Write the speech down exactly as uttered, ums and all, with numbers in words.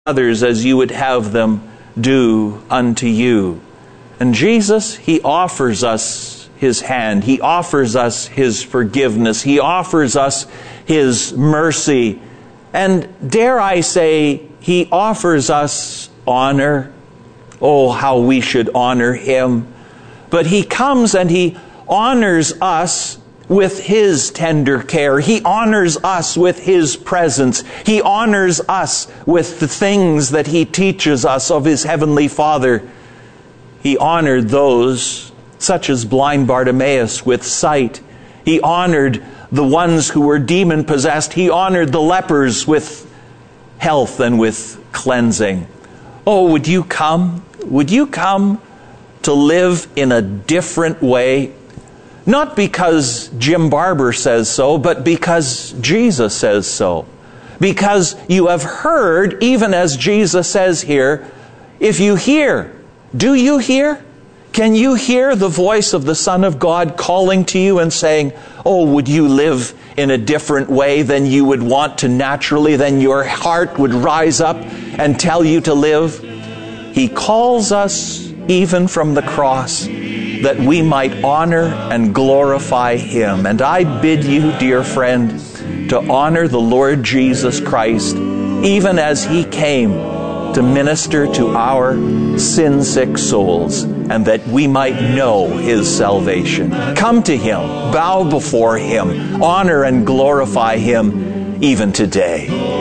others as you would have them do unto you. And Jesus, He offers us His hand. He offers us His forgiveness. He offers us His mercy. And dare I say, He offers us honor. Oh, how we should honor Him. But He comes and He honors us with His tender care. He honors us with His presence. He honors us with the things that He teaches us of His Heavenly Father. He honored those, such as blind Bartimaeus, with sight. He honored the ones who were demon-possessed. He honored the lepers with health and with cleansing. Oh, would you come? Would you come to live in a different way? Not because Jim Barber says so, but because Jesus says so. Because you have heard, even as Jesus says here, if you hear, do you hear? Can you hear the voice of the Son of God calling to you and saying, oh, would you live in a different way than you would want to naturally, than your heart would rise up and tell you to live? He calls us even from the cross that we might honor and glorify Him. And I bid you, dear friend, to honor the Lord Jesus Christ, even as He came to minister to our sin-sick souls, and that we might know His salvation. Come to Him, bow before Him, honor and glorify Him even today.